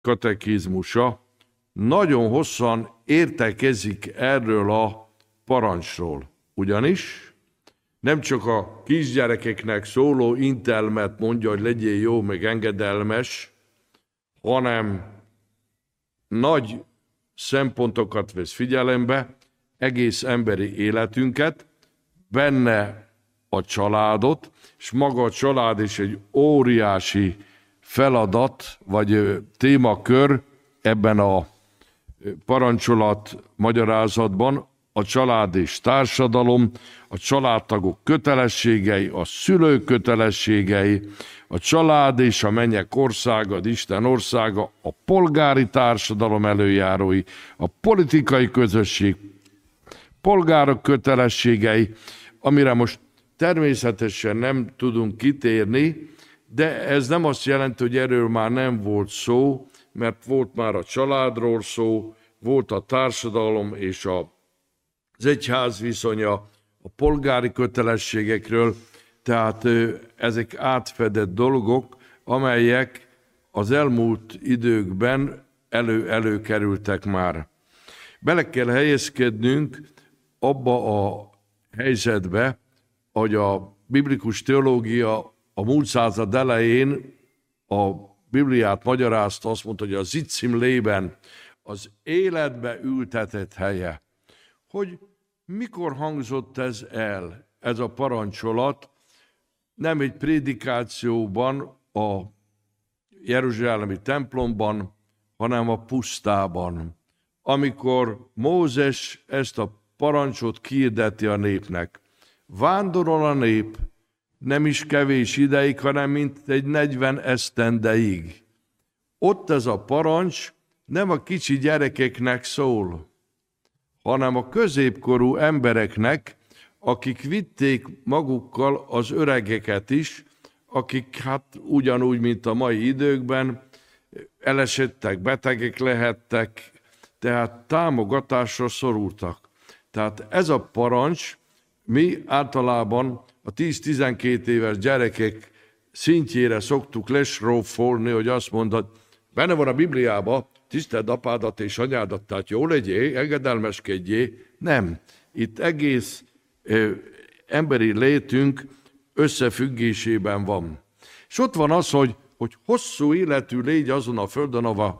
katekizmusa nagyon hosszan értekezik erről a parancsról. Ugyanis nem csak a kisgyerekeknek szóló intelmet mondja, hogy legyél jó, meg engedelmes, hanem nagy szempontokat vesz figyelembe, egész emberi életünket, benne a családot, és maga a család is egy óriási feladat, vagy témakör ebben a parancsolat magyarázatban, a család és társadalom, a családtagok kötelességei, a szülők kötelességei, a család és a mennyek országa, az Isten országa, a polgári társadalom előjárói, a politikai közösség, polgárok kötelességei, amire most természetesen nem tudunk kitérni, de ez nem azt jelenti, hogy erről már nem volt szó, mert volt már a családról szó, volt a társadalom és az egyház viszonya, a polgári kötelességekről, tehát ezek átfedett dolgok, amelyek az elmúlt időkben előkerültek már. Bele kell helyezkednünk abba a helyzetbe, hogy a biblikus teológia a múlt század elején a Bibliát magyarázta, azt mondta, hogy a Sitz im Leben, az életbe ültetett helye. Hogy mikor hangzott ez el, ez a parancsolat, nem egy prédikációban, a jeruzsálemi templomban, hanem a pusztában, amikor Mózes ezt a parancsot kihirdeti a népnek. Vándorol a nép, nem is kevés ideig, hanem mint egy 40 esztendeig. Ott ez a parancs nem a kicsi gyerekeknek szól, hanem a középkorú embereknek, akik vitték magukkal az öregeket is, akik hát ugyanúgy, mint a mai időkben, elesettek, betegek lehettek, tehát támogatásra szorultak. Tehát ez a parancs, mi általában a 10-12 éves gyerekek szintjére szoktuk lesrófolni, hogy azt mondod, benne van a Bibliában, tiszteld apádat és anyádat, tehát jó legyél, engedelmeskedjél. Nem. Itt egész emberi létünk összefüggésében van. És ott van az, hogy hosszú életű légy azon a földön,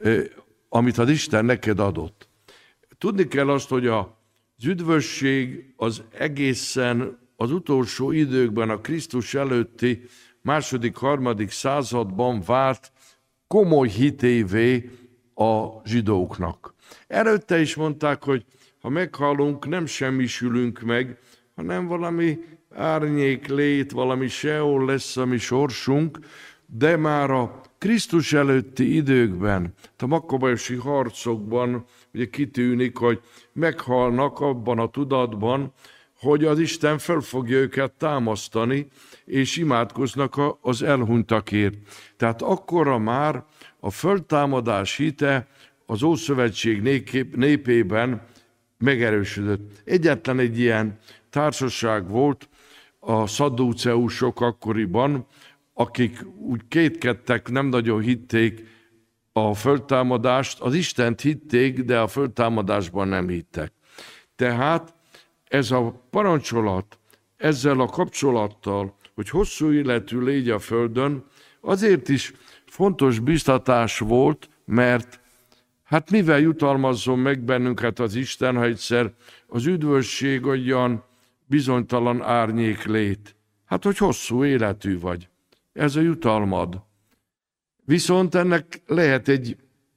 amit az Isten neked adott. Tudni kell azt, hogy az üdvösség az egészen az utolsó időkben, a Krisztus előtti második-harmadik században vált komoly hitévé a zsidóknak. Előtte is mondták, hogy ha meghalunk, nem semmisülünk meg, hanem valami árnyék lét, valami Seol lesz a mi sorsunk, de már a Krisztus előtti időkben, a makkabeosi harcokban ugye kitűnik, hogy meghalnak abban a tudatban, hogy az Isten fel fogja őket támasztani, és imádkoznak az elhunytakért. Tehát akkora már a föltámadás hite az Ószövetség népében megerősödött. Egyetlen egy ilyen társaság volt a szadduceusok akkoriban, akik úgy kétkedtek, nem nagyon hitték a föltámadást, az Istent hitték, de a föltámadásban nem hittek. Tehát ez a parancsolat, ezzel a kapcsolattal, hogy hosszú életű légy a földön, azért is fontos biztatás volt, mert hát mivel jutalmazzon meg bennünket az Isten, ha egyszer az üdvösség olyan bizonytalan árnyék lét? Hát, hogy hosszú életű vagy. Ez a jutalmad. Viszont ennek lehet egy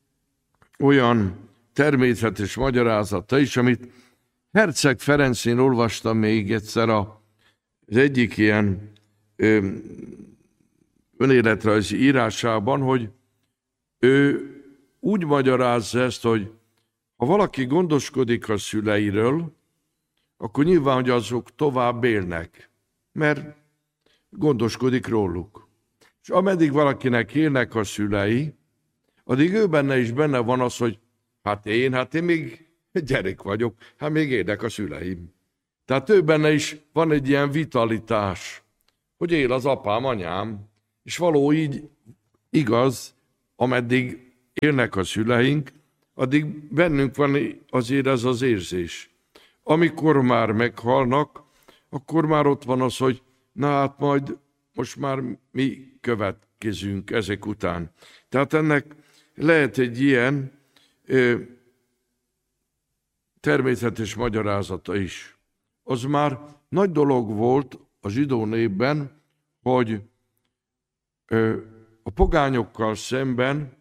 olyan természetes magyarázata is, amit Herceg Ferencén olvastam még egyszer az egyik ilyen önéletrajzi írásában, hogy ő úgy magyarázza ezt, hogy ha valaki gondoskodik a szüleiről, akkor nyilván, hogy azok tovább élnek, mert gondoskodik róluk. És ameddig valakinek élnek a szülei, addig ő benne is benne van az, hogy hát én még gyerek vagyok, hát még élnek a szüleim. Tehát ő benne is van egy ilyen vitalitás, hogy él az apám, anyám, és való így igaz, ameddig élnek a szüleink, addig bennünk van azért ez az érzés. Amikor már meghalnak, akkor már ott van az, hogy na hát majd most már mi következünk ezek után. Tehát ennek lehet egy ilyen természetes magyarázata is. Az már nagy dolog volt a zsidó népben, hogy a pogányokkal szemben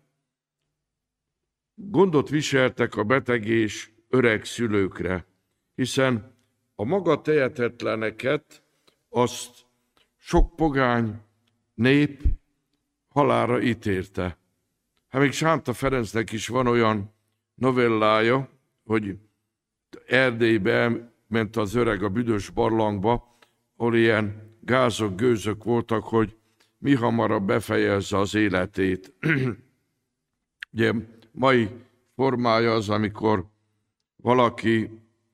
gondot viseltek a beteg és öreg szülőkre, hiszen a maga tehetetleneket azt sok pogány nép halálra ítélte. Hát még Sánta Ferencnek is van olyan novellája, hogy Erdélybe ment az öreg a büdös barlangba, ahol ilyen gázok, gőzök voltak, hogy mi hamarabb befejezze az életét. Ugye mai formája az, amikor valakinek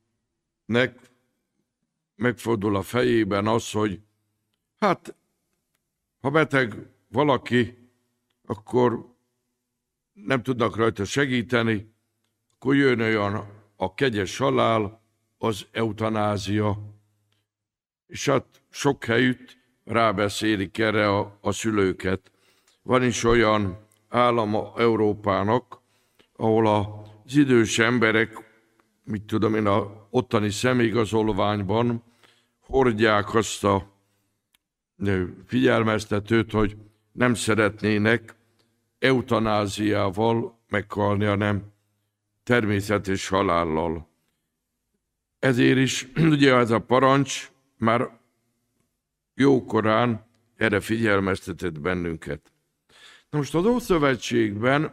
megfordul a fejében az, hogy hát, ha beteg valaki, akkor nem tudnak rajta segíteni, akkor jön olyan a kegyes halál, az eutanázia. És hát sok helyütt rábeszélik erre a szülőket. Van is olyan állama Európának, ahol az idős emberek, mit tudom én, a ottani személyigazolványban hordják azt a figyelmeztetőt, hogy nem szeretnének eutanáziával meghalni, hanem természetes halállal. Ezért is ugye ez a parancs már jókorán erre figyelmeztetett bennünket. Na most az Ószövetségben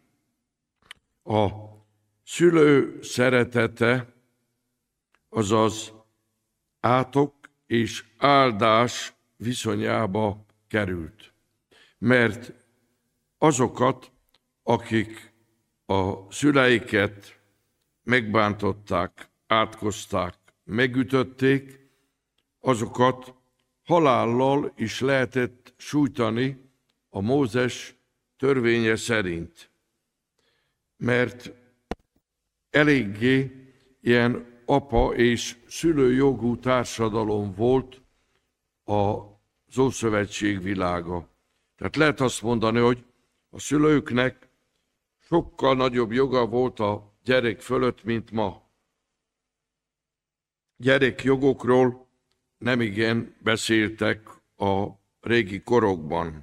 a szülő szeretete, azaz átok és áldás viszonyába került. Mert azokat, akik a szüleiket megbántották, átkozták, megütötték, azokat halállal is lehetett sújtani a Mózes törvénye szerint. Mert eléggé ilyen apa és szülőjogú társadalom volt az Ószövetség világa. Tehát lehet azt mondani, hogy a szülőknek sokkal nagyobb joga volt a gyerek fölött, mint ma. Gyerekjogokról nemigen beszéltek a régi korokban.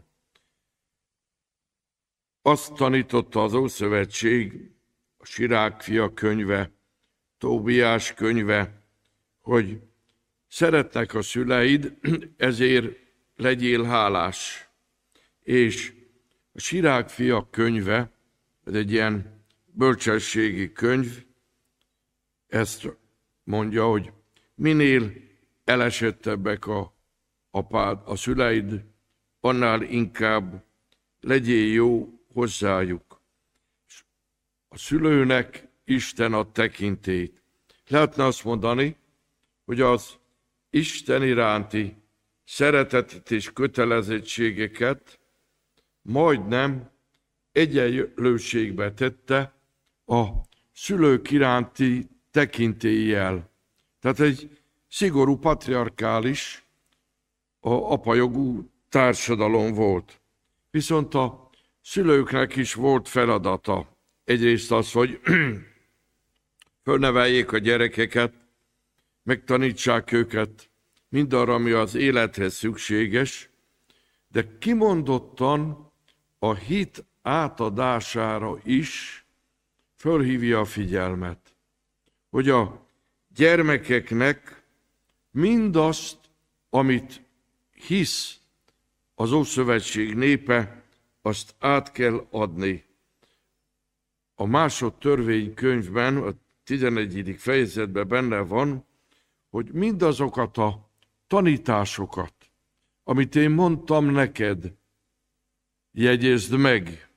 Azt tanította az Ószövetség, a Sirák fia könyve, Tóbiás könyve, hogy szeretnek a szüleid, ezért legyél hálás. És a Sirák fia könyve, ez egy ilyen bölcsességi könyv, ezt mondja, hogy minél elesettebbek a szüleid, annál inkább legyél jó hozzájuk. A szülőnek Isten ad tekintélyt. Lehetne azt mondani, hogy az Isten iránti szeretetet és kötelezettségeket majdnem egyenlőségbe tette a szülők iránti tekintéllyel. Tehát egy szigorú patriarkális, apajogú társadalom volt. Viszont a szülőknek is volt feladata. Egyrészt az, hogy fölneveljék a gyerekeket, megtanítsák őket mindarra, ami az élethez szükséges, de kimondottan a hit átadására is fölhívja a figyelmet, hogy a gyermekeknek mindazt, amit hisz az Ószövetség népe, azt át kell adni. A Másodtörvénykönyvben, a 11. fejezetben benne van, hogy mindazokat a tanításokat, amit én mondtam neked, jegyezd meg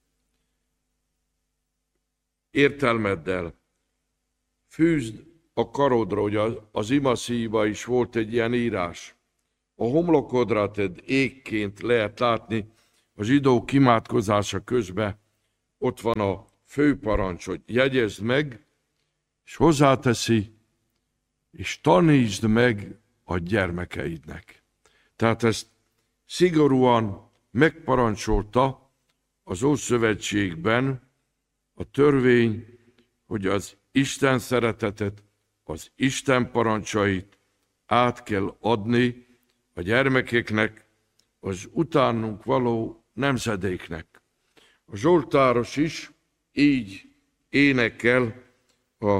értelmeddel, fűzd a karodra, hogy az imaszíjba is volt egy ilyen írás. A homlokodra tedd, égként lehet látni a zsidók imádkozása közben ott van a főparancs, hogy jegyezd meg, és hozzáteszi, és tanítsd meg a gyermekeidnek. Tehát ezt szigorúan megparancsolta az Ószövetségben a törvény, hogy az Isten szeretetet, az Isten parancsait át kell adni a gyermekeknek, az utánunk való nemzedéknek. A zsoltáros is így énekel a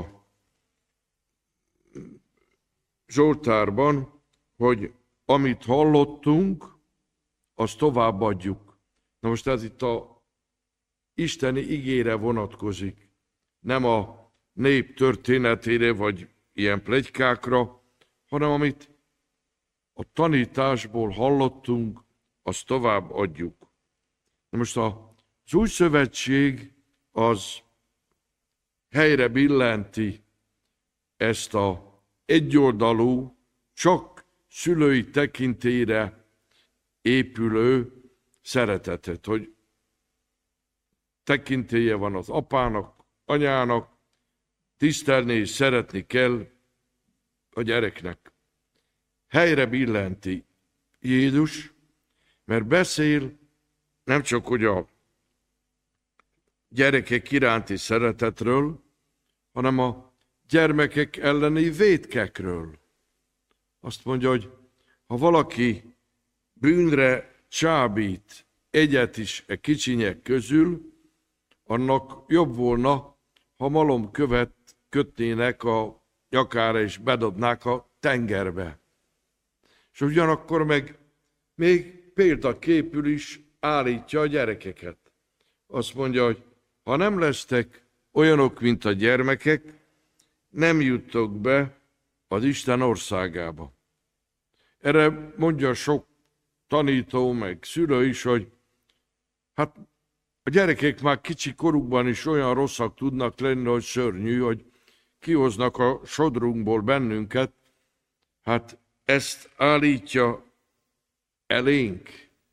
Zsoltárban, hogy amit hallottunk, azt továbbadjuk. Na most ez itt a isteni igére vonatkozik, nem a nép történetére, vagy ilyen pletykákra, hanem amit a tanításból hallottunk, azt tovább adjuk. Na most az új szövetség az helyre billenti ezt a egyoldalú, csak szülői tekintélyre épülő szeretetet, hogy tekintélye van az apának, anyának, tisztelni és szeretni kell a gyereknek. Helyre billenti Jézus, mert beszél nem csak hogy a gyerekek iránti szeretetről, hanem a gyermekek elleni vétkekről. Azt mondja, hogy ha valaki bűnre csábít egyet is e kicsinyek közül, annak jobb volna, ha malomkövet kötnének a nyakára és bedobnák a tengerbe. És ugyanakkor meg még példaképül is állítja a gyerekeket. Azt mondja, hogy ha nem lesztek olyanok, mint a gyermekek, nem juttok be az Isten országába. Erre mondja sok tanító, meg szülő is, hogy hát a gyerekek már kicsi korukban is olyan rosszak tudnak lenni, hogy szörnyű, hogy kihoznak a sodrunkból bennünket. Hát ezt állítja elénk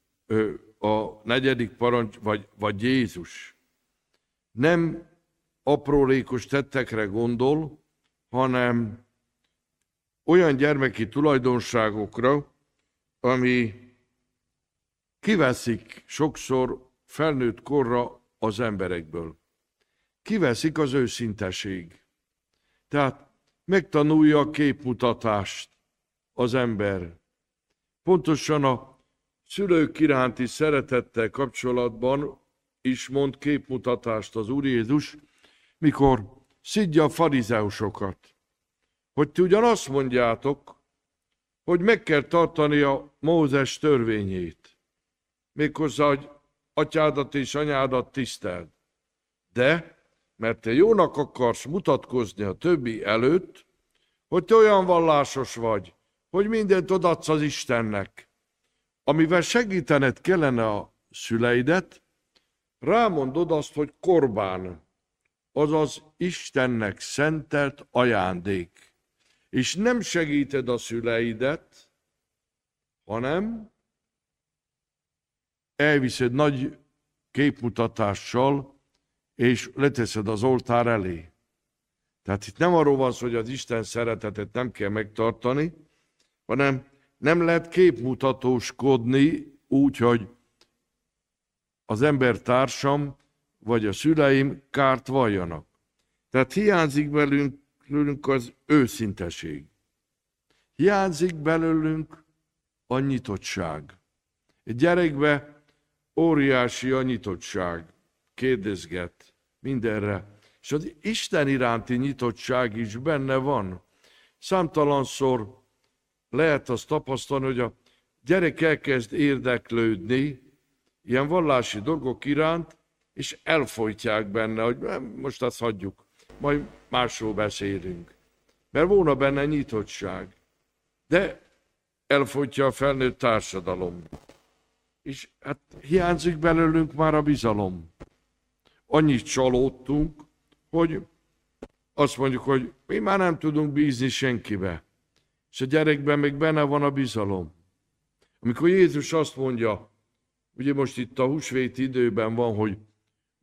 a 4. parancs, vagy Jézus. Nem aprólékos tettekre gondol, hanem olyan gyermeki tulajdonságokra, ami kiveszik sokszor felnőtt korra az emberekből. Kiveszik az őszinteség. Tehát megtanulja a képmutatást az ember. Pontosan a szülők iránti szeretettel kapcsolatban is mond képmutatást az Úr Jézus, mikor szidja a farizeusokat, hogy ti ugyan azt mondjátok, hogy meg kell tartani a Mózes törvényét, méghozzá, hogy atyádat és anyádat tiszteld. De, mert te jónak akarsz mutatkozni a többi előtt, hogy te olyan vallásos vagy, hogy mindent odaadsz az Istennek, amivel segítened kellene a szüleidet, rámondod azt, hogy korbán, azaz Istennek szentelt ajándék. És nem segíted a szüleidet, hanem elviszed nagy képmutatással, és leteszed az oltár elé. Tehát itt nem arról van szó, hogy az Isten szeretetet nem kell megtartani, hanem nem lehet képmutatóskodni úgy, hogy az embertársam vagy a szüleim kárt valljanak. Tehát hiányzik belőlünk az őszinteség. Hiányzik belőlünk a nyitottság. Egy gyerekbe óriási a nyitottság. Kérdezget mindenre. És az Isten iránti nyitottság is benne van. Számtalanszor lehet azt tapasztalni, hogy a gyerek elkezd érdeklődni ilyen vallási dolgok iránt, és elfolytják benne, hogy most azt hagyjuk, majd másról beszélünk. Mert volna benne nyitottság. De elfolytja a felnőtt társadalom. És hát hiányzik belőlünk már a bizalom. Annyit csalódtunk, hogy azt mondjuk, hogy mi már nem tudunk bízni senkibe. És a gyerekben még benne van a bizalom. Amikor Jézus azt mondja, ugye most itt a húsvéti időben van, hogy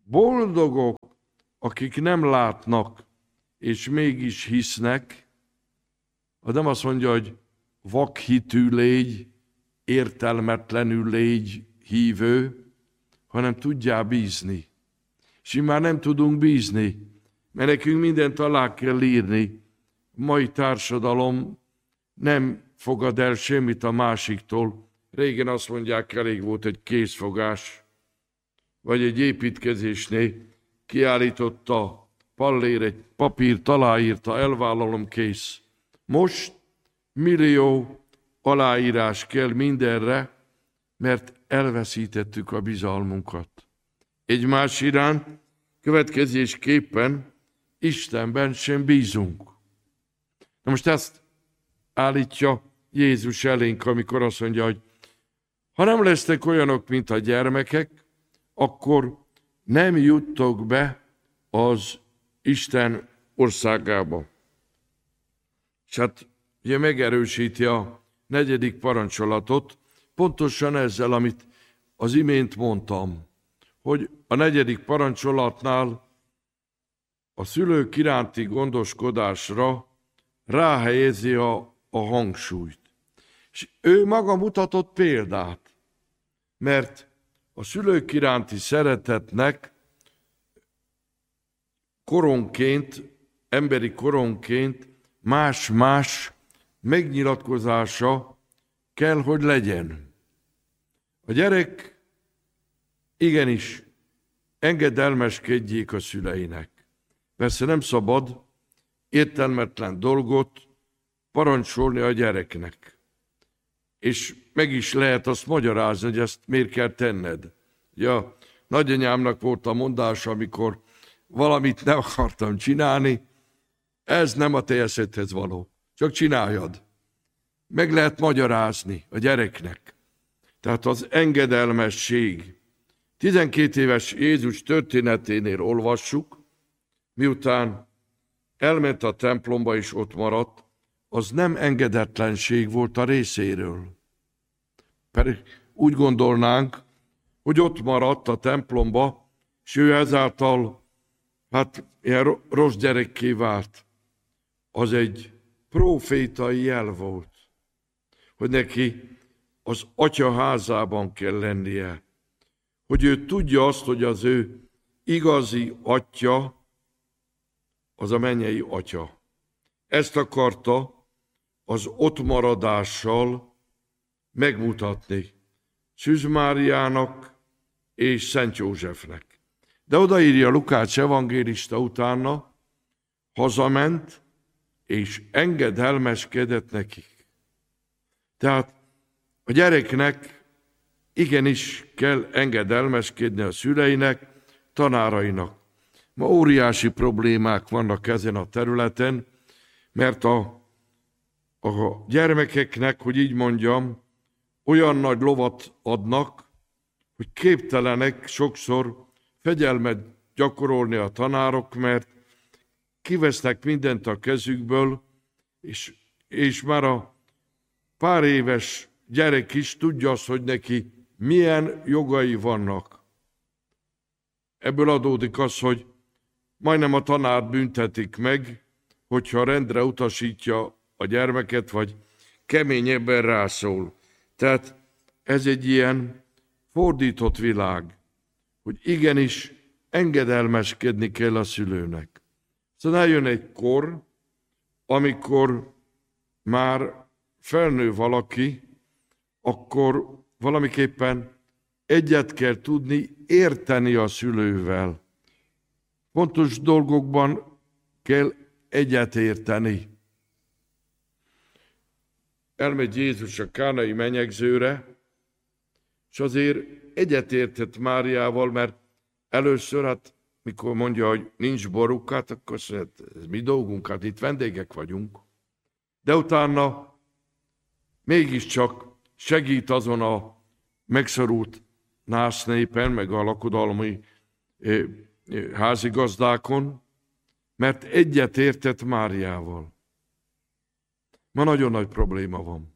Boldogok, akik nem látnak, és mégis hisznek, az nem azt mondja, hogy vakhitű légy, értelmetlenül légy hívő, hanem tudjál bízni. És mi már nem tudunk bízni, mert nekünk mindent alá kell írni. A mai társadalom nem fogad el semmit a másiktól. Régen azt mondják, elég volt egy készfogás, vagy egy építkezésnél kiállította pallér egy papírt, aláírta, elvállalom, kész. Most millió aláírás kell mindenre, mert elveszítettük a bizalmunkat. Egymás iránt következésképpen Istenben sem bízunk. Na most ezt állítja Jézus elénk, amikor azt mondja, hogy ha nem lesztek olyanok, mint a gyermekek, akkor nem juttok be az Isten országába. És hát ugye megerősíti a 4. parancsolatot, pontosan ezzel, amit az imént mondtam, hogy a 4. parancsolatnál a szülők iránti gondoskodásra ráhelyezi a hangsúlyt. És ő maga mutatott példát, mert a szülők iránti szeretetnek koronként, emberi koronként más-más megnyilatkozása kell, hogy legyen. A gyerek igenis engedelmeskedjék a szüleinek. Persze nem szabad értelmetlen dolgot parancsolni a gyereknek. És meg is lehet azt magyarázni, hogy ezt miért kell tenned. Ja, nagyanyámnak volt a mondása, amikor valamit nem akartam csinálni, ez nem a te eszedhez való, csak csináljad. Meg lehet magyarázni a gyereknek. Tehát az engedelmesség. 12 éves Jézus történeténél olvassuk, miután elment a templomba és ott maradt, az nem engedetlenség volt a részéről. Pedig úgy gondolnánk, hogy ott maradt a templomba, és ő ezáltal ilyen rossz gyerekké vált. Az egy prófétai jel volt, hogy neki az atya házában kell lennie, hogy ő tudja azt, hogy az ő igazi atya az a mennyei atya. Ezt akarta az ottmaradással megmutatni Szűz Máriának és Szent Józsefnek. De odaírja Lukács evangélista utána, hazament és engedelmeskedett nekik. Tehát a gyereknek igenis kell engedelmeskedni a szüleinek, tanárainak. Ma óriási problémák vannak ezen a területen, mert a gyermekeknek, hogy így mondjam, olyan nagy lovat adnak, hogy képtelenek sokszor fegyelmet gyakorolni a tanárok, mert kivesznek mindent a kezükből, és már a pár éves gyerek is tudja azt, hogy neki milyen jogai vannak. Ebből adódik az, hogy majdnem a tanárt büntetik meg, hogyha rendre utasítja a gyermeket, vagy keményebben rászól. Tehát ez egy ilyen fordított világ, hogy igenis engedelmeskedni kell a szülőnek. Szóval eljön egy kor, amikor már felnő valaki, akkor valamiképpen egyet kell tudni érteni a szülővel. Fontos dolgokban kell egyet érteni. Elmegy Jézus a kánai menyegzőre, és azért egyetértett Máriával, mert először, mikor mondja, hogy nincs boruk, akkor azt mondja, ez mi dolgunk, itt vendégek vagyunk. De utána mégiscsak segít azon a megszorult násznépen, meg a lakodalmi házigazdákon, mert egyetértett Máriával. Ma nagyon nagy probléma van.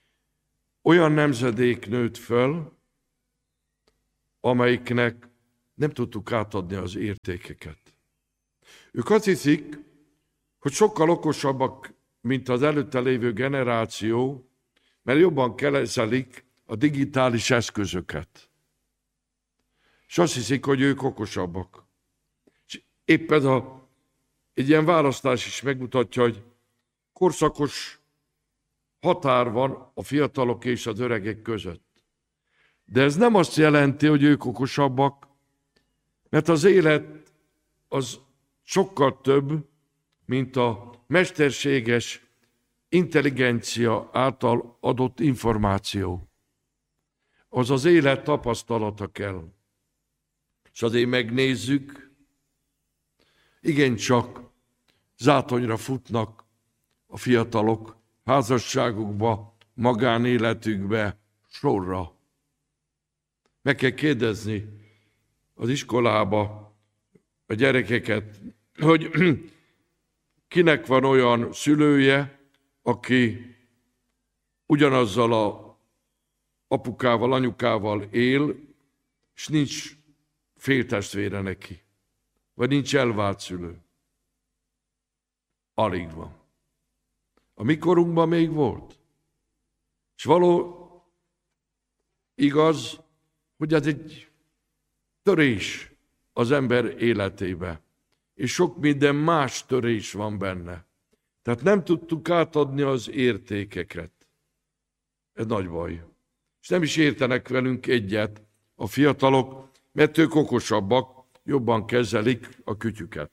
Olyan nemzedék nőtt föl, amelyiknek nem tudtuk átadni az értékeket. Ők azt hiszik, hogy sokkal okosabbak, mint az előtte lévő generáció, mert jobban kezelik a digitális eszközöket. És azt hiszik, hogy ők okosabbak. És éppen egy ilyen választás is megmutatja, hogy korszakos határ van a fiatalok és az öregek között. De ez nem azt jelenti, hogy ők okosabbak, mert az élet az sokkal több, mint a mesterséges intelligencia által adott információ. Az az élet tapasztalata kell. És azért megnézzük, igencsak zátonyra futnak a fiatalok házasságukba, magánéletükbe, sorra. Meg kell kérdezni az iskolába a gyerekeket, hogy kinek van olyan szülője, aki ugyanazzal a apukával, anyukával él, és nincs féltestvére neki, vagy nincs elvált szülő. Alig van. A mi korunkban még volt. És való igaz, hogy ez egy törés az ember életébe. És sok minden más törés van benne. Tehát nem tudtuk átadni az értékeket. Ez nagy baj. És nem is értenek velünk egyet a fiatalok, mert ők okosabbak, jobban kezelik a kütyüket.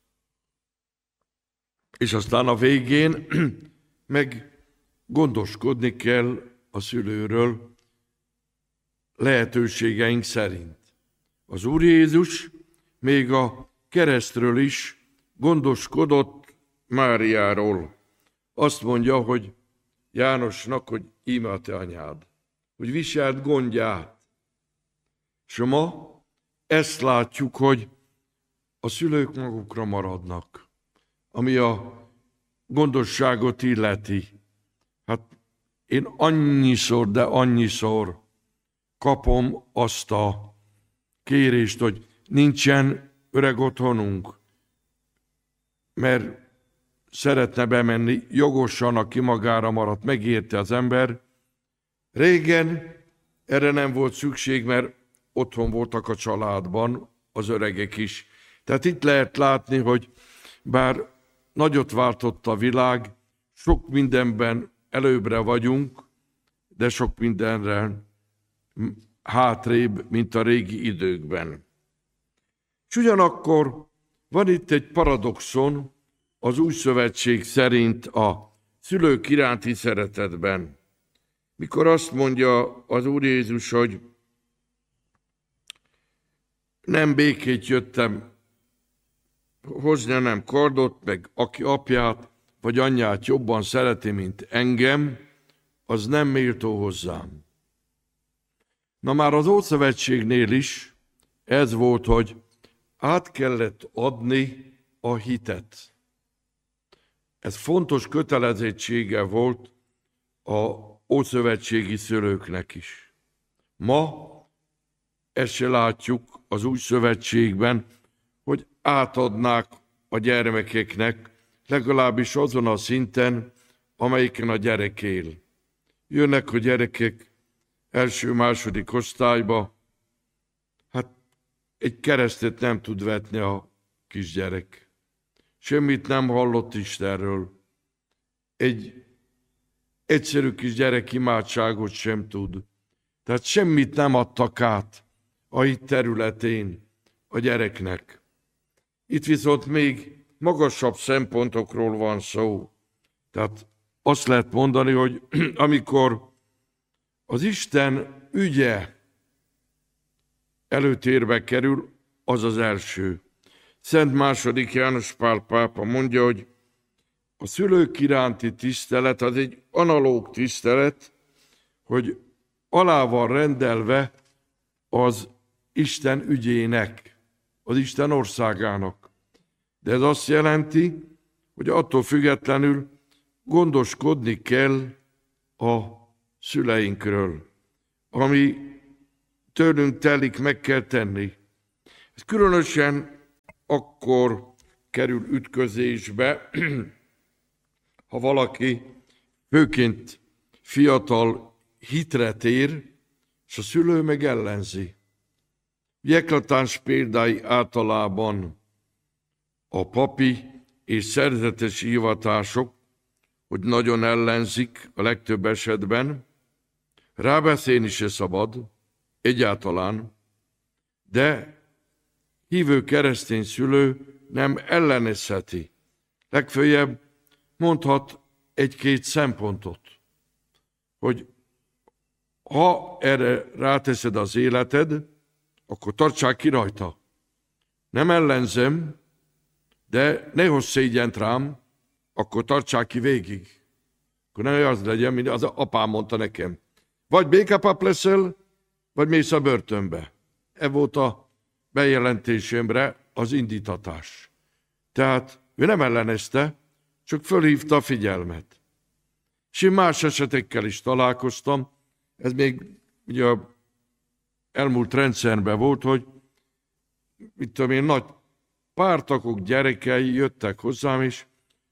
És aztán a végén meg gondoskodni kell a szülőről lehetőségeink szerint. Az Úr Jézus még a keresztről is gondoskodott Máriáról. Azt mondja, hogy Jánosnak, hogy íme a te anyád, hogy viselt gondját. És ma ezt látjuk, hogy a szülők magukra maradnak, ami a gondosságot illeti. Hát én annyiszor, de annyiszor kapom azt a kérést, hogy nincsen öreg otthonunk, mert szeretne bemenni, jogosan, aki magára maradt, megérte az ember. Régen erre nem volt szükség, mert otthon voltak a családban az öregek is. Tehát itt lehet látni, hogy bár nagyot váltott a világ, sok mindenben előbbre vagyunk, de sok mindenre hátrébb, mint a régi időkben. És ugyanakkor van itt egy paradoxon az új szövetség szerint a szülők iránti szeretetben. Mikor azt mondja az Úr Jézus, hogy nem békét jöttem hozni, nem kardot, meg aki apját vagy anyját jobban szereti, mint engem, az nem méltó hozzám. Na már az Ószövetségnél is ez volt, hogy át kellett adni a hitet. Ez fontos kötelezettsége volt a ószövetségi szülőknek is. Ma ezt se látjuk az új szövetségben, hogy átadnák a gyermekeknek, legalábbis azon a szinten, amelyiken a gyerek él. Jönnek a gyerekek első-második osztályba, hát egy keresztet nem tud vetni a kisgyerek. Semmit nem hallott Istenről. Egy egyszerű kis gyerek imádságot sem tud. Tehát semmit nem adtak át a hit területén a gyereknek. Itt viszont még magasabb szempontokról van szó. Tehát azt lehet mondani, hogy amikor az Isten ügye előtérbe kerül, az az első. Szent II. János Pál pápa mondja, hogy a szülők iránti tisztelet az egy analóg tisztelet, hogy alá van rendelve az Isten ügyének, az Isten országának. De ez azt jelenti, hogy attól függetlenül gondoskodni kell a szüleinkről. Ami tőlünk telik, meg kell tenni. Ez különösen akkor kerül ütközésbe, ha valaki főként fiatal hitre tér, és a szülő meg ellenzi. Eklatáns példái általában a papi és szerzetes hivatások, hogy nagyon ellenzik a legtöbb esetben, rábeszélni se szabad, egyáltalán, de hívő keresztény szülő nem ellenezheti. Legföljebb mondhat egy-két szempontot, hogy ha erre ráteszed az életed, akkor tartsák ki rajta. Nem ellenzem, de ne hozz szégyent rám, akkor tartsák ki végig. Akkor ne az legyen, mint az apám mondta nekem. Vagy békepap leszel, vagy mész a börtönbe. Ez volt a bejelentésemre az indítatás. Tehát ő nem ellenezte, csak fölhívta a figyelmet. És én más esetekkel is találkoztam, ez még ugye a elmúlt rendszerben volt, hogy mit tudom én, nagy pártakok gyerekei jöttek hozzám, és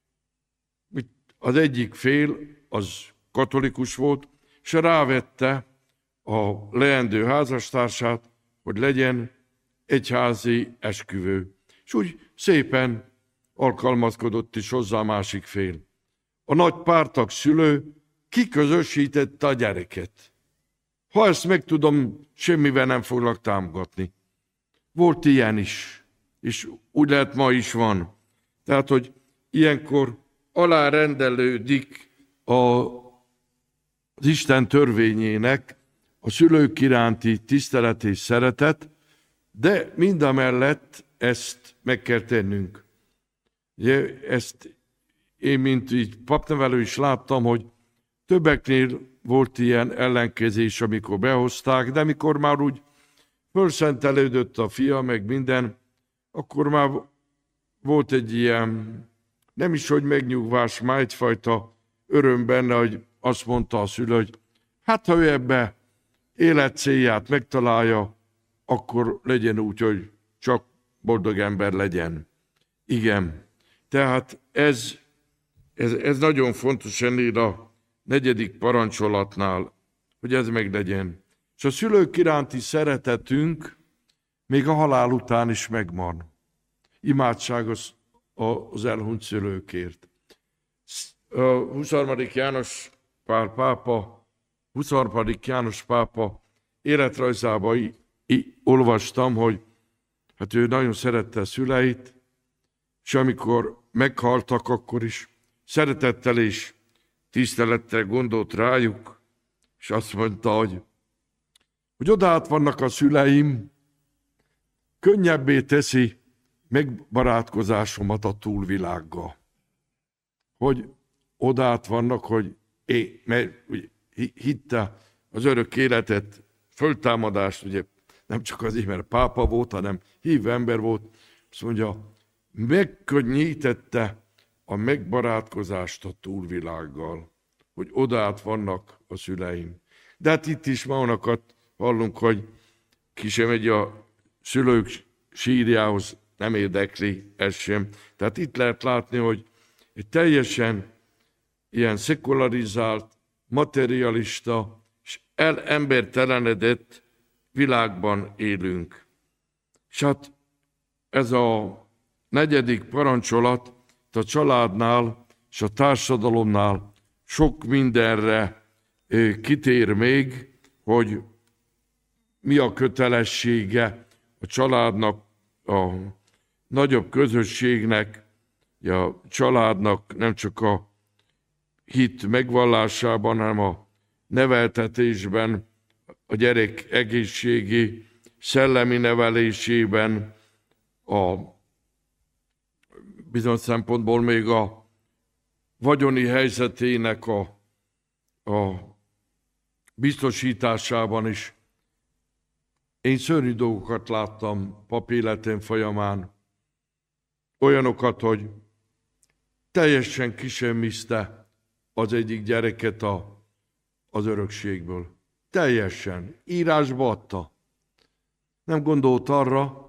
az egyik fél az katolikus volt, és rávette a leendő házastársát, hogy legyen egyházi esküvő. És úgy szépen alkalmazkodott is hozzá a másik fél. A nagy pártak szülő kiközösítette a gyereket. Ha ezt megtudom, semmivel nem foglak támogatni. Volt ilyen is, és úgy lehet ma is van. Tehát, hogy ilyenkor alárendelődik az Isten törvényének a szülők iránti tisztelet és szeretet, de mindamellett ezt meg kell tennünk. Ugye, ezt én, mint így papnevelő is láttam, hogy többeknél volt ilyen ellenkezés, amikor behozták, de amikor már úgy fölszentelődött a fia, meg minden, akkor már volt egy ilyen, nem is hogy megnyugvás, már egyfajta öröm benne, hogy azt mondta a szülő, hogy hát ha ő ebbe élet célját megtalálja, akkor legyen úgy, hogy csak boldog ember legyen. Igen, tehát ez nagyon fontos ennél a 4. parancsolatnál, hogy ez meglegyen. És a szülők iránti szeretetünk még a halál után is megvan. Imádság az elhunyt szülőkért. 23. János pápa életrajzában olvastam, hogy hát ő nagyon szerette a szüleit, és amikor meghaltak, akkor is szeretettel és tisztelettel gondolt rájuk, és azt mondta, hogy odaát vannak a szüleim, könnyebbé teszi megbarátkozásomat a túlvilággal. Hogy odaát vannak, hogy mert hitte az örök életet, föltámadást, ugye nem csak azért, mert pápa volt, hanem hívő ember volt, azt mondja, megkönnyítette a megbarátkozást a túlvilággal, hogy odaát vannak a szüleim. De hát itt is ma onokat hallunk, hogy ki sem megy a szülők sírjához, nem érdekli ez sem. Tehát itt lehet látni, hogy egy teljesen ilyen szekularizált, materialista és elembertelenedett világban élünk. És hát ez a 4. parancsolat a családnál és a társadalomnál sok mindenre kitér még, hogy mi a kötelessége a családnak, a nagyobb közösségnek, a családnak nem csak a hit megvallásában, hanem a neveltetésben, a gyerek egészségi, szellemi nevelésében, a bizonyos szempontból még a vagyoni helyzetének a biztosításában is. Én szörnyű dolgokat láttam papéletem folyamán, olyanokat, hogy teljesen kisemmizte az egyik gyereket az örökségből. Teljesen. Írásba adta. Nem gondolt arra,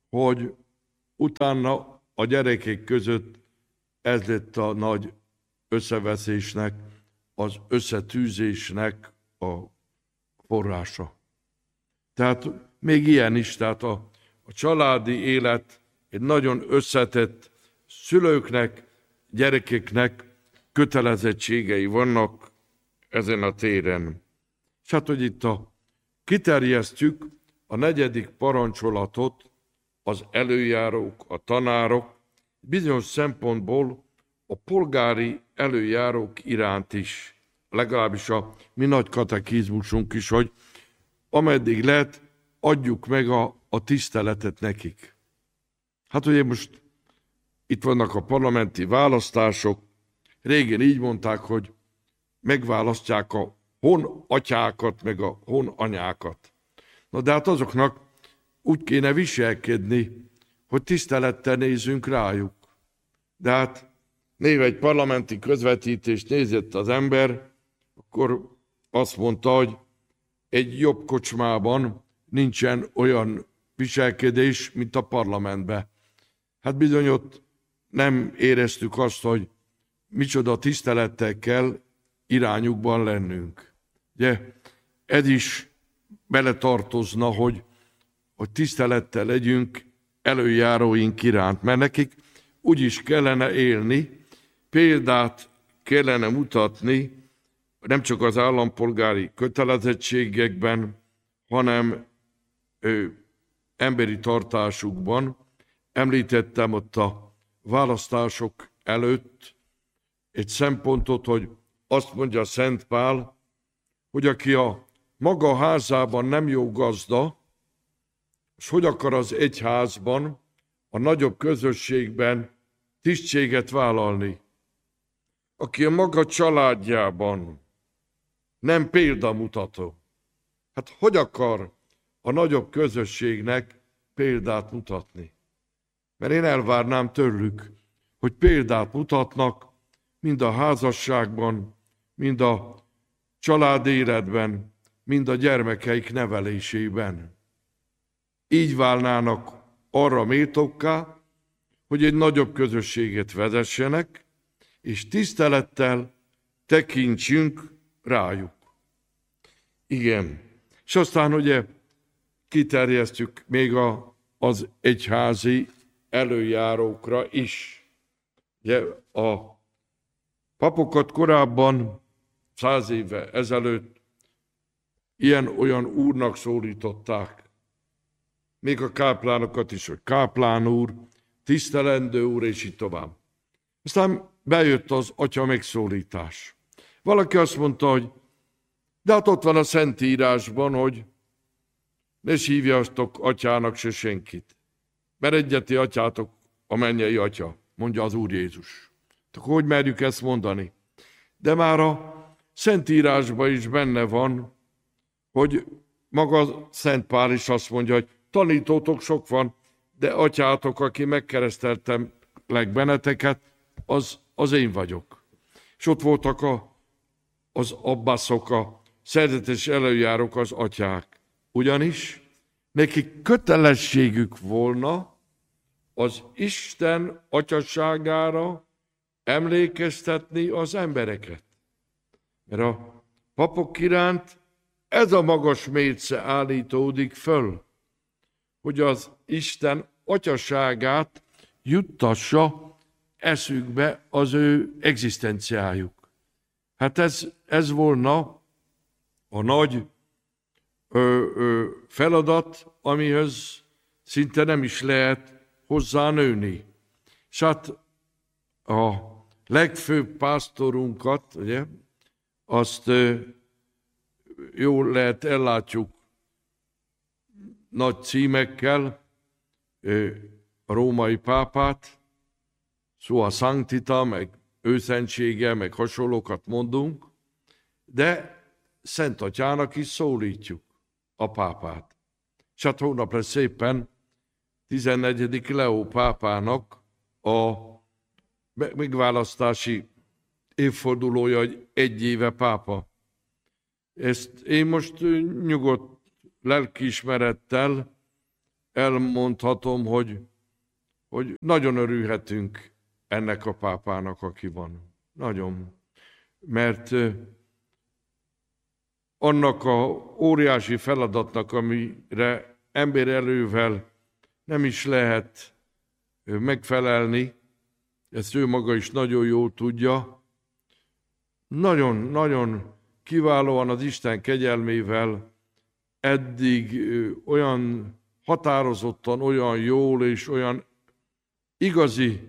hogy utána a gyerekek között ez lett a nagy összeveszésnek, az összetűzésnek a forrása. Tehát még ilyen is, tehát a családi élet egy nagyon összetett, szülőknek, gyerekeknek kötelezettségei vannak ezen a téren. És hát, hogy itt kiterjesztjük a 4. parancsolatot, az előjárók, a tanárok, bizonyos szempontból a polgári előjárók iránt is, legalábbis a mi nagy katekizmusunk is, hogy ameddig lehet, adjuk meg a tiszteletet nekik. Hát ugye most itt vannak a parlamenti választások, régen így mondták, hogy megválasztják a honatyákat, meg a honanyákat. Na de hát azoknak úgy kéne viselkedni, hogy tisztelettel nézzünk rájuk. De hát néha egy parlamenti közvetítést nézett az ember, akkor azt mondta, hogy egy jobb kocsmában nincsen olyan viselkedés, mint a parlamentben. Hát bizony ott nem éreztük azt, hogy micsoda tisztelettel kell irányukban lennünk. Ugye, ez is beletartozna, hogy tisztelettel legyünk előjáróink iránt, mert nekik úgy is kellene élni, példát kellene mutatni, nem csak az állampolgári kötelezettségekben, hanem emberi tartásukban. Említettem ott a választások előtt egy szempontot, hogy azt mondja Szent Pál, hogy aki a maga házában nem jó gazda, és hogy akar az egyházban, a nagyobb közösségben tisztséget vállalni. Aki a maga családjában nem példamutató. Hát hogy akar a nagyobb közösségnek példát mutatni? Mert én elvárnám tőlük, hogy példát mutatnak mind a házasságban, mind a családéletben, mind a gyermekeik nevelésében. Így válnának arra méltókká, hogy egy nagyobb közösséget vezessenek, és tisztelettel tekintsünk rájuk. Igen. És aztán ugye kiterjesztjük még az egyházi előjárókra is. Ugye a papokat korábban, 100 éve ezelőtt ilyen-olyan úrnak szólították. Még a káplánokat is, hogy káplán úr, tisztelendő úr, és így tovább. Aztán bejött az atya megszólítás. Valaki azt mondta, hogy de hát ott van a Szentírásban, hogy ne hívjatok atyának se senkit, mert egyeti atyátok a mennyei atya, mondja az Úr Jézus. Akkor hogy merjük ezt mondani? De már a Szentírásban is benne van, hogy maga Szent Pál is azt mondja, hogy tanítótok sok van, de atyátok, aki megkereszteltemlek benneteket, az én vagyok. És ott voltak az abbászok, a szerzetes előjárók, az atyák. Ugyanis nekik kötelességük volna az Isten atyaságára emlékeztetni az embereket. Mert a papok iránt ez a magas mérce állítódik föl, hogy az Isten atyaságát juttassa eszükbe az ő egzisztenciájuk. Hát ez volna a nagy feladat, amihez szinte nem is lehet hozzá nőni. És hát a legfőbb pásztorunkat, ugye, azt jól lehet ellátjuk nagy címekkel, a római pápát, Sua Sanctita, meg őszentsége, meg hasonlókat mondunk, de Szent Atyának is szólítjuk a pápát. És hát hónap lesz szépen 14. Leó pápának a megválasztási évfordulója, hogy 1 éve pápa. Ezt én most nyugodt lelkiismerettel elmondhatom, hogy nagyon örülhetünk ennek a pápának, aki van. Nagyon. Mert annak a óriási feladatnak, amire embererővel nem is lehet megfelelni, ezt ő maga is nagyon jól tudja, nagyon-nagyon kiválóan az Isten kegyelmével eddig olyan határozottan, olyan jól és olyan igazi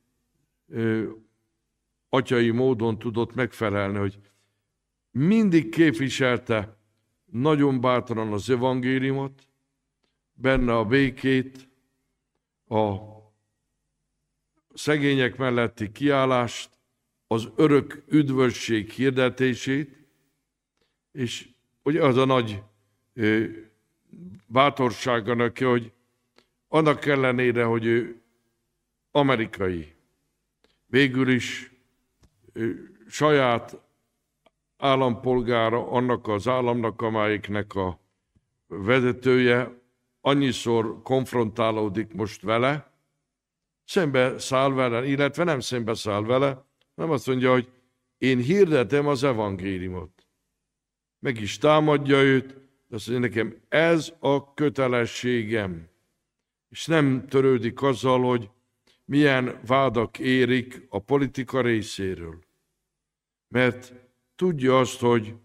atyai módon tudott megfelelni, hogy mindig képviselte nagyon bátran az evangéliumot, benne a békét, a szegények melletti kiállást, az örök üdvösség hirdetését, és ugye az a nagy bátorsága neki, hogy annak ellenére, hogy ő amerikai, végül is saját állampolgára annak az államnak, amelyiknek a vezetője annyiszor konfrontálódik most vele, szembe száll vele, illetve nem szembe száll vele, hanem azt mondja, hogy én hirdetem az evangéliumot. Meg is támadja őt, de azt mondja, nekem ez a kötelességem. És nem törődik azzal, hogy milyen vádak érik a politika részéről. Mert tudja azt, hogy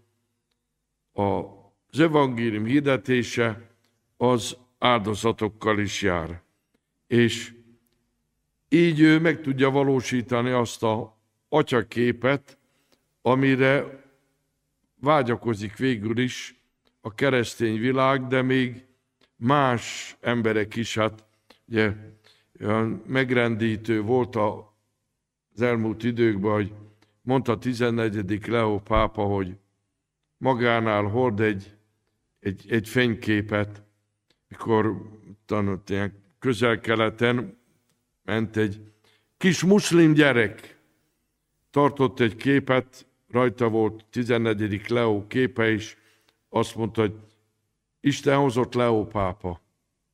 az evangélium hirdetése az áldozatokkal is jár. És így ő meg tudja valósítani azt az atyaképet, amire vágyakozik végül is a keresztény világ, de még más emberek is, hát ugye olyan megrendítő volt az elmúlt időkben, hogy mondta 14. Leó pápa, hogy magánál hord egy fényképet, mikor tanult ilyen Közel-Keleten ment egy kis muszlim gyerek, tartott egy képet, rajta volt 14. Leó képe is, azt mondta, hogy Isten hozott Leó pápa.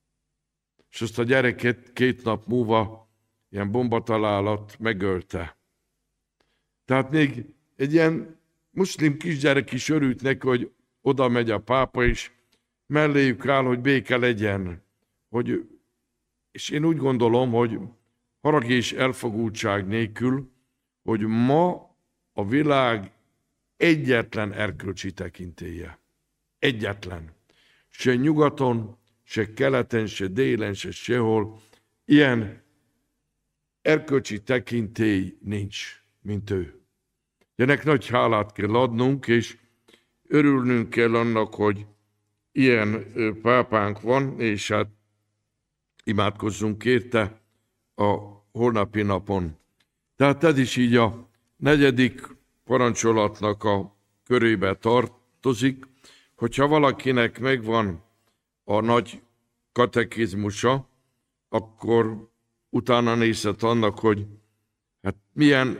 És azt a gyereket 2 nap múlva ilyen bombatalálat megölte. Tehát még egy ilyen muszlim kisgyerek is örült neki, hogy oda megy a pápa, és melléjük áll, hogy béke legyen. És én úgy gondolom, hogy harag és elfogultság nélkül, hogy ma a világ egyetlen erkölcsi tekintélye. Egyetlen. Se nyugaton, se keleten, se délen, se sehol ilyen erkölcsi tekintély nincs, mint ő. Ennek nagy hálát kell adnunk, és örülnünk kell annak, hogy ilyen pápánk van, és hát imádkozzunk érte a holnapi napon. Tehát ez is így a 4. parancsolatnak a körébe tartozik, hogyha valakinek megvan a nagy katekizmusa, akkor utána nézhet annak, hogy hát milyen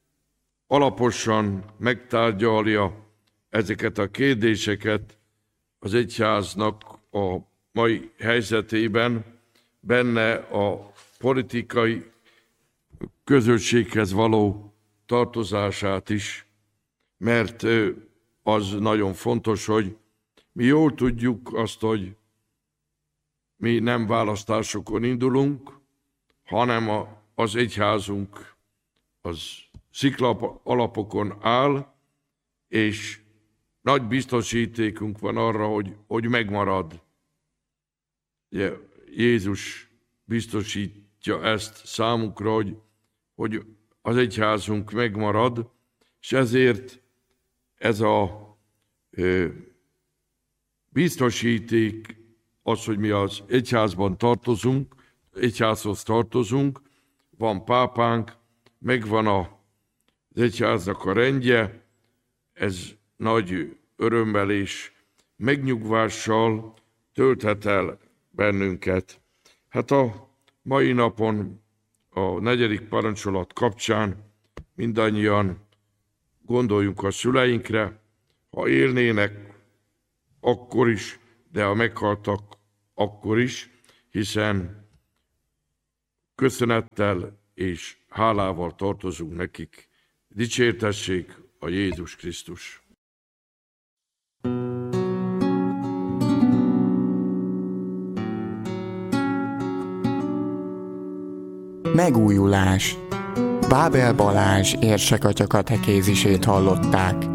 alaposan megtárgyalja ezeket a kérdéseket az egyháznak a mai helyzetében, benne a politikai közösséghez való tartozását is, mert az nagyon fontos, hogy mi jól tudjuk azt, hogy mi nem választásokon indulunk, hanem az egyházunk az szikla alapokon áll, és nagy biztosítékunk van arra, hogy megmarad. Jézus biztosítja ezt számunkra, hogy az egyházunk megmarad, és ezért ez a biztosíték az, hogy mi az egyházban tartozunk, egyházhoz tartozunk, van pápánk, megvan az egyháznak a rendje, ez nagy örömmel és megnyugvással tölthet el bennünket. Hát a mai napon a 4. parancsolat kapcsán mindannyian gondoljunk a szüleinkre, ha élnének, akkor is, de ha meghaltak, akkor is, hiszen köszönettel és hálával tartozunk nekik. Dicsértessék a Jézus Krisztus! Megújulás. Bábel Balázs érsekatya katekézisét hallották.